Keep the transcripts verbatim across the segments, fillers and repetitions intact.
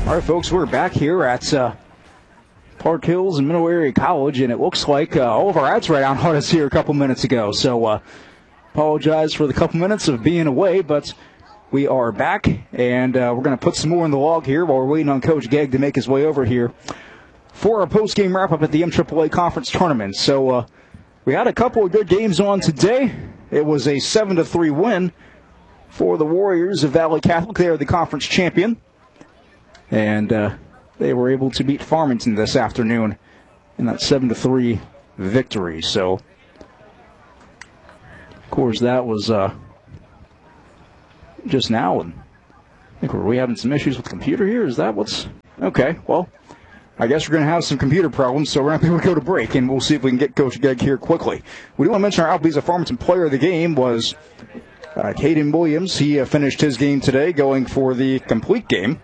All right, folks, we're back here at uh, Park Hills and Middle Area College, and it looks like uh, all of our ads right on us here a couple minutes ago. So uh, apologize for the couple minutes of being away, but we are back, and uh, we're going to put some more in the log here while we're waiting on Coach Gegg to make his way over here for our post-game wrap-up at the M triple A Conference Tournament. So uh, we had a couple of good games on today. It was a seven to three win for the Warriors of Valley Catholic. They are the conference champion. And uh, they were able to beat Farmington this afternoon in that seven to three victory. So, of course, that was uh, just now. And I think, were we having some issues with the computer here? Is that what's... Okay, well, I guess we're going to have some computer problems, so we're not going to go to break, and we'll see if we can get Coach Gegg here quickly. We do want to mention our Applebee's Farmington player of the game was uh, Caden Williams. He uh, finished his game today going for the complete game.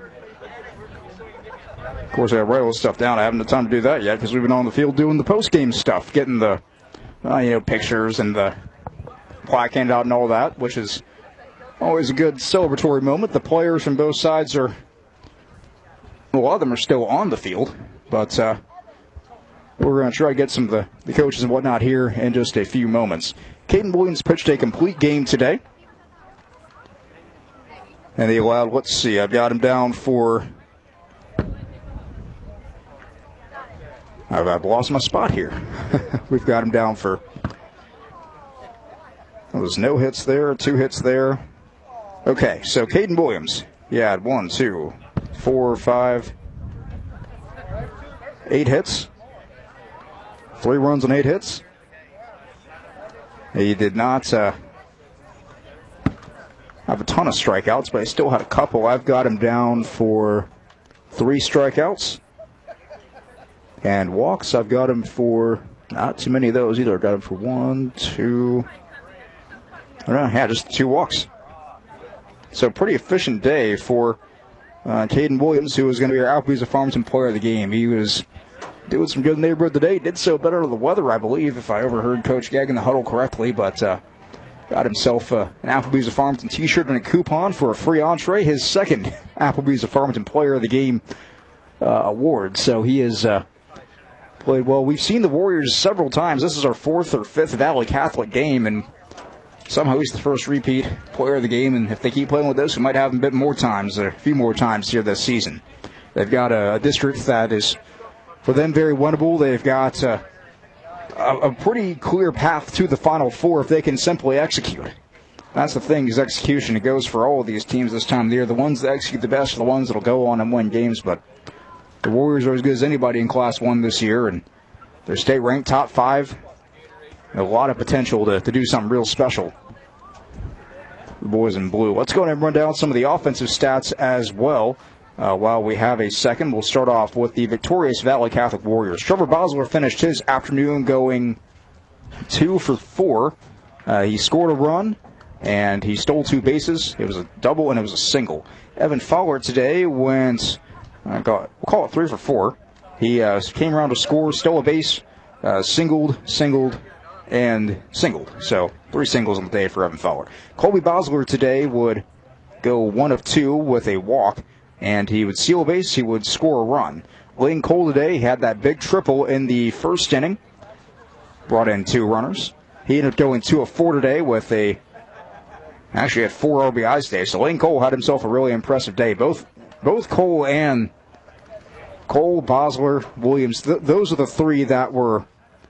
Of course, I write all this stuff down. I haven't had time to do that yet because we've been on the field doing the post-game stuff, getting the uh, you know pictures and the plaque handed out and all that, which is always a good celebratory moment. The players from both sides are, a lot of them are still on the field, but uh, we're going to try to get some of the, the coaches and whatnot here in just a few moments. Caden Williams pitched a complete game today. And he allowed, let's see, I've got him down for... I've, I've lost my spot here. We've got him down for... There was no hits there, two hits there. Okay, so Caden Williams, he had one, two, four, five, eight hits. Three runs and eight hits. He did not uh, have a ton of strikeouts, but he still had a couple. I've got him down for three strikeouts. And walks, I've got him for not too many of those either. I've got him for one, two, I don't know, yeah, just two walks. So pretty efficient day for uh, Caden Williams, who was going to be our Applebee's Farmington player of the game. He was doing some good in the neighborhood today. Did so better with the weather, I believe, if I overheard Coach Gegg in the huddle correctly. But uh, got himself uh, an Applebee's Farmington t-shirt and a coupon for a free entree. His second Applebee's Farmington player of the game uh, award. So he is... Uh, Played well. We've seen the Warriors several times. This is our fourth or fifth Valley Catholic game, and somehow he's the first repeat player of the game. And if they keep playing with this, we might have him a bit more times, or a few more times here this season. They've got a, a district that is, for them, very winnable. They've got a, a, a pretty clear path to the Final Four if they can simply execute. That's the thing, is execution. It goes for all of these teams this time of the year. The ones that execute the best are the ones that will go on and win games, but the Warriors are as good as anybody in Class one this year, and they're state-ranked top five. A lot of potential to, to do something real special. The boys in blue. Let's go ahead and run down some of the offensive stats as well. Uh, while we have a second, we'll start off with the victorious Valley Catholic Warriors. Trevor Bosler finished his afternoon going two for four. Uh, he scored a run, and he stole two bases. It was a double, and it was a single. Evan Fowler today went... I got, we'll call it three for four. He uh, came around to score, stole a base, uh, singled, singled, and singled. So three singles on the day for Evan Fowler. Colby Bosler today would go one of two with a walk, and he would steal a base, he would score a run. Lane Cole today had that big triple in the first inning, brought in two runners. He ended up going two of four today with a, actually had four R B Is today. So Lane Cole had himself a really impressive day. Both Both Cole and Cole, Bosler, Williams, th- those are the three that were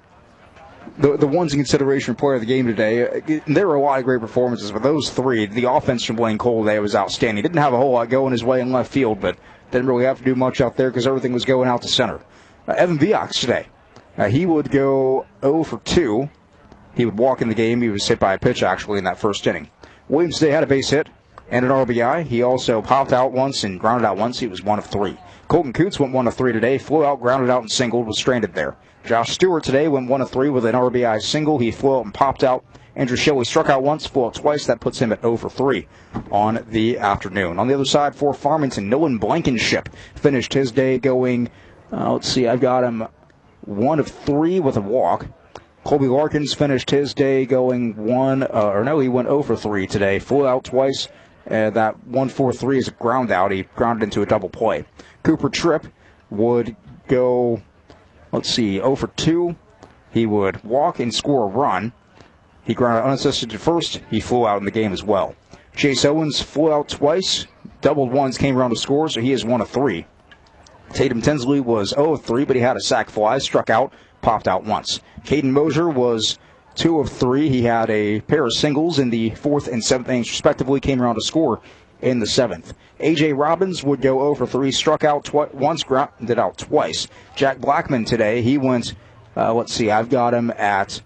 the the ones in consideration for player of the game today. There were a lot of great performances, but those three, the offense from Lane Cole today was outstanding. He didn't have a whole lot going his way in left field, but didn't really have to do much out there because everything was going out to center. Uh, Evan Viox today, uh, he would go oh for two. He would walk in the game. He was hit by a pitch, actually, in that first inning. Williams today had a base hit and an R B I. He also popped out once and grounded out once. He was one of three. Colton Coots went one of three today. Flew out, grounded out, and singled. Was stranded there. Josh Stewart today went one of three with an R B I single. He flew out and popped out. Andrew Shelley struck out once, flew out twice. That puts him at oh for three on the afternoon. On the other side for Farmington, Nolan Blankenship finished his day going, uh, let's see, I've got him one of three with a walk. Colby Larkins finished his day going one, uh, or no, he went oh for three today. Flew out twice, And that one four three is a ground out. He grounded into a double play. Cooper Tripp would go, let's see, oh for two. He would walk and score a run. He grounded unassisted to first. He flew out in the game as well. Chase Owens flew out twice. Doubled ones, came around to score, so he is one of three. Tatum Tinsley was oh of three, but he had a sac fly, struck out, popped out once. Caden Mosier was two of three. He had a pair of singles in the fourth and seventh innings, respectively, came around to score in the seventh. A J. Robbins would go oh for three, struck out twi- once, grounded out twice. Jack Blackman today, he went, uh, let's see, I've got him at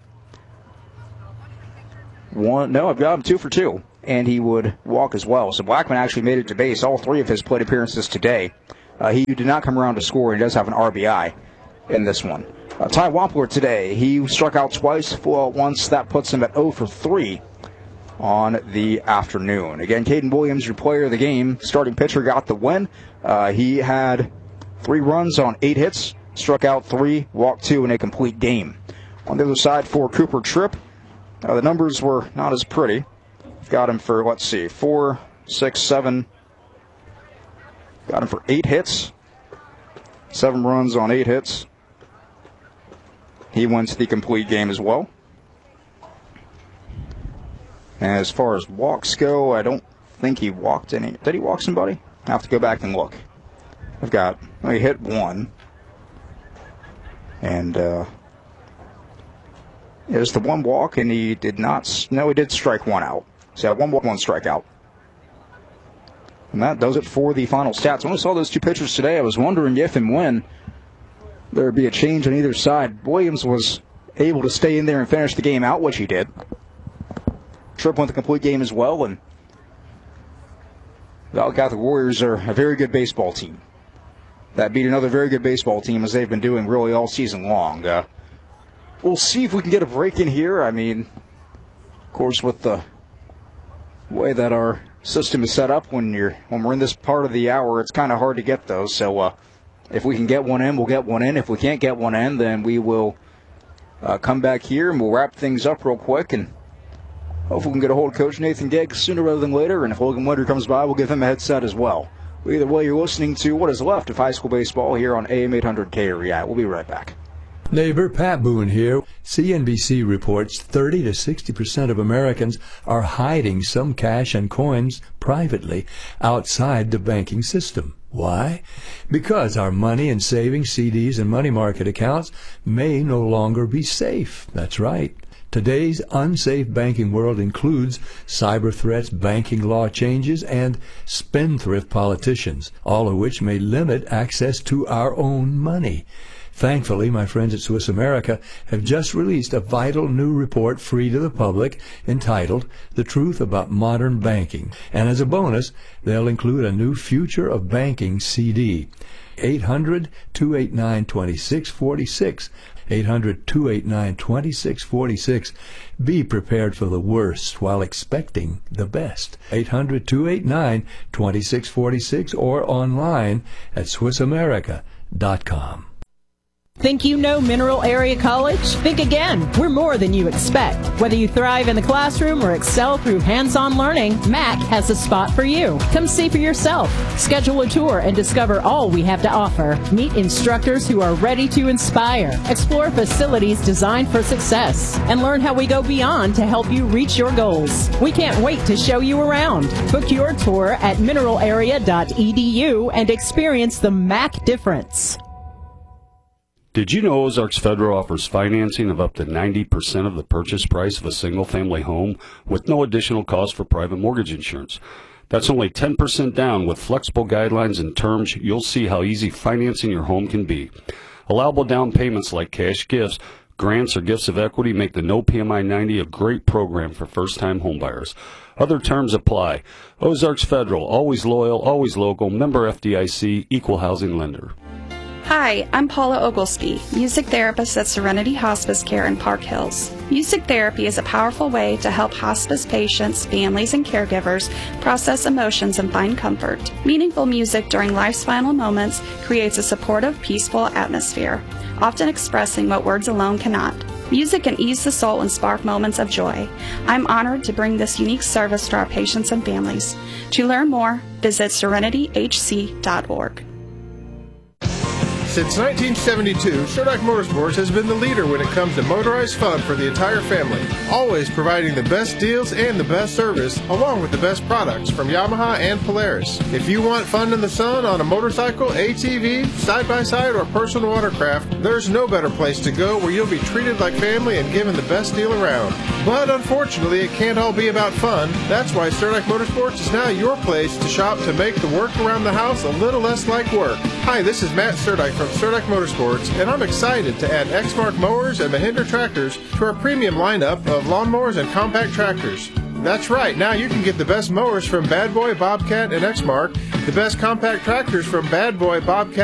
one, no, I've got him two for two, and he would walk as well. So Blackman actually made it to base all three of his plate appearances today. Uh, he did not come around to score, and he does have an R B I in this one. Uh, Ty Wampler today, he struck out twice, flew out once. That puts him at oh for three on the afternoon. Again, Caden Williams, your player of the game, starting pitcher, got the win. Uh, he had three runs on eight hits, struck out three, walked two in a complete game. On the other side for Cooper Tripp, uh, the numbers were not as pretty. Got him for, let's see, four, six, seven. Got him for eight hits, seven runs on eight hits. He wins the complete game as well. And as far as walks go, I don't think he walked any. Did he walk somebody? I have to go back and look. I've got, well, he hit one. And uh, it was the one walk, and he did not, no, he did strike one out. So one walk, one strikeout. And that does it for the final stats. When I saw those two pitchers today, I was wondering if and when there would be a change on either side. Williams was able to stay in there and finish the game out, which he did. Tripp went the complete game as well, and the Valley Catholic Warriors are a very good baseball team. That beat another very good baseball team, as they've been doing really all season long. Uh, we'll see if we can get a break in here. I mean, of course, with the way that our system is set up, when you're when we're in this part of the hour, it's kind of hard to get those. So uh, if we can get one in, we'll get one in. If we can't get one in, then we will uh, come back here and we'll wrap things up real quick, and hopefully we can get a hold of Coach Nathan Gegg sooner rather than later. And if Logan Winter comes by, we'll give him a headset as well. Either way, you're listening to what is left of high school baseball here on A M eight hundred K R E I. We'll be right back. Neighbor Pat Boone here. C N B C reports thirty to sixty percent of Americans are hiding some cash and coins privately outside the banking system. Why? Because our money and savings, C Ds, and money market accounts may no longer be safe. That's right. Today's unsafe banking world includes cyber threats, banking law changes, and spendthrift politicians, all of which may limit access to our own money. Thankfully, my friends at Swiss America have just released a vital new report free to the public entitled The Truth About Modern Banking. And as a bonus, they'll include a new Future of Banking C D. eight hundred, two eight nine, two six four six. eight hundred, two eight nine, two six four six. Be prepared for the worst while expecting the best. eight hundred, two eight nine, two six four six or online at swiss america dot com. Think you know Mineral Area College? Think again. We're more than you expect. Whether you thrive in the classroom or excel through hands-on learning, M A C has a spot for you. Come see for yourself. Schedule a tour and discover all we have to offer. Meet instructors who are ready to inspire. Explore facilities designed for success. And learn how we go beyond to help you reach your goals. We can't wait to show you around. Book your tour at mineral area dot e d u and experience the M A C difference. Did you know Ozarks Federal offers financing of up to ninety percent of the purchase price of a single-family home with no additional cost for private mortgage insurance? That's only ten percent down. With flexible guidelines and terms, you'll see how easy financing your home can be. Allowable down payments like cash gifts, grants, or gifts of equity make the No P M I ninety a great program for first-time homebuyers. Other terms apply. Ozarks Federal, always loyal, always local, member F D I C, equal housing lender. Hi, I'm Paula Oglesby, music therapist at Serenity Hospice Care in Park Hills. Music therapy is a powerful way to help hospice patients, families, and caregivers process emotions and find comfort. Meaningful music during life's final moments creates a supportive, peaceful atmosphere, often expressing what words alone cannot. Music can ease the soul and spark moments of joy. I'm honored to bring this unique service to our patients and families. To learn more, visit serenity h c dot org. Since nineteen seventy-two, Cerdak Motorsports has been the leader when it comes to motorized fun for the entire family, always providing the best deals and the best service, along with the best products from Yamaha and Polaris. If you want fun in the sun on a motorcycle, A T V, side-by-side, or personal watercraft, there's no better place to go where you'll be treated like family and given the best deal around. But unfortunately, it can't all be about fun. That's why Cerdak Motorsports is now your place to shop to make the work around the house a little less like work. Hi, this is Matt Cerdak from Cerdak Motorsports, and I'm excited to add Exmark mowers and Mahindra tractors to our premium lineup of lawnmowers and compact tractors. That's right, now you can get the best mowers from Bad Boy, Bobcat, and Exmark, the best compact tractors from Bad Boy, Bobcat,